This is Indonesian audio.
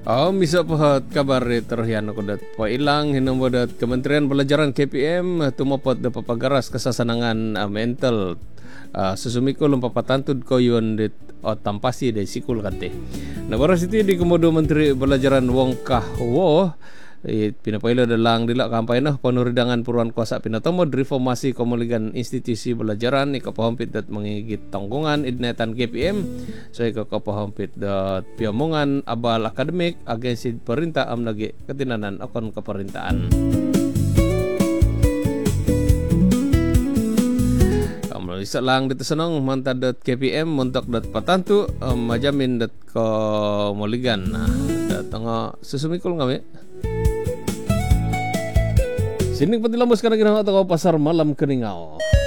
Oh, bisa pahat kabar terhian ko dat pailang hinamodat Kementerian Pelajaran KPM tumopot da papagaras kasasanangan mental susumikul papatantud ko yun dit o tampasi de sikul kate. Nabaras iti di Komodo Menteri Pelajaran Wong Kahwo pinapailo dalang dila kampay na panuridangan puruan kuasa pinatomod reformasi komuligan institusi pelajaran ikapahampit dat mangigit tanggungan idnetan KPM so ikapahampit dat piamungan abal akademik agensi perintah amnagi ketinanan akon keperintahan. Isa lang dito sanong mantad dat KPM montok dat patantu majamin dat komuligan dat nga susumikul ngami. Sining patilamos ka na ginawa ito pasar malam keningao.